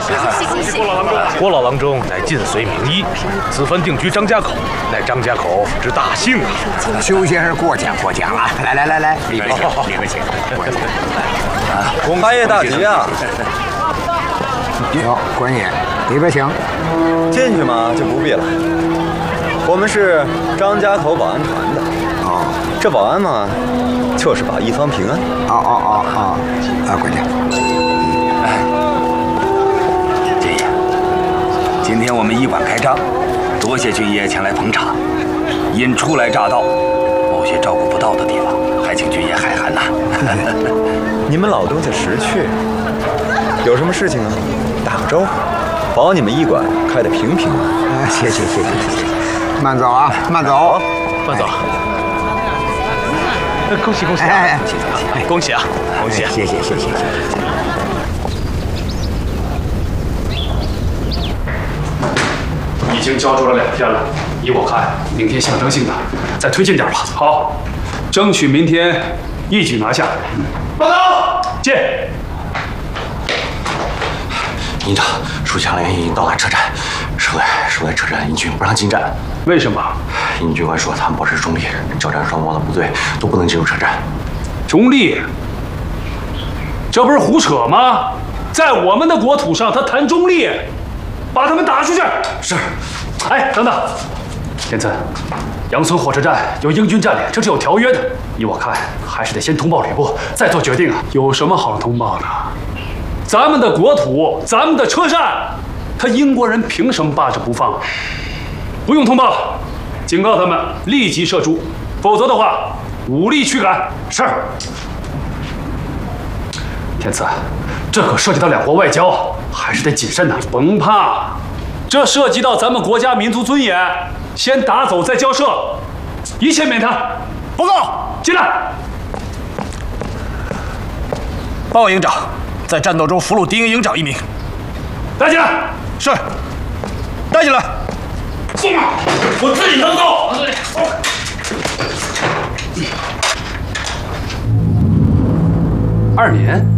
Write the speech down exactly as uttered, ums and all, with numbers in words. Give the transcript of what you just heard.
恭喜郭老郎中！郭老郎中乃晋绥名医，此番定居张家口，乃张家口之大幸啊！ 邱先生过奖过奖了，来来来来，里边请，里边请。 啊，开业大吉啊！ 有官爷，里边请。 进去嘛就不必了。我们是张家口保安团的。哦，这保安嘛，就是保一方平安。 哦哦哦哦，啊，官爷。 哎，这样，今天我们医馆开张，多谢军爷前来捧场。因初来乍到，某些照顾不到的地方，还请军爷海涵呐。 你们老东家识趣，有什么事情啊？打个招呼，保你们医馆开得平平安安。 啊，谢谢谢谢谢谢。慢走啊，慢走， 慢走。恭喜恭喜！ 哎， 恭喜啊，恭喜！ 谢谢谢谢谢谢。 已经交出了两天了，依我看，明天象征性的再推进点吧。好，争取明天一举拿下。报告，见。 营长，属强连已经到达车站，守在守在车站，英军不让进站。 为什么？ 英军官说他们保持中立，交战双方的部队都不能进入车站。 中立？这不是胡扯吗？在我们的国土上，他谈中立，把他们打出去。 是。 哎，等等，天赐，杨村火车站由英军占领，这是有条约的。依我看，还是得先通报吕布，再做决定啊。有什么好通报的？咱们的国土，咱们的车站，他英国人凭什么霸着不放？不用通报，警告他们立即射出，否则的话，武力驱赶。是。天赐，这可涉及到两国外交，还是得谨慎呐。甭怕，这涉及到咱们国家民族尊严，先打走再交涉，一切免谈。报告，进来。 报告营长，在战斗中俘虏敌营营长一名。 带进来。 是。带进来。 进来。我自己能走。二年。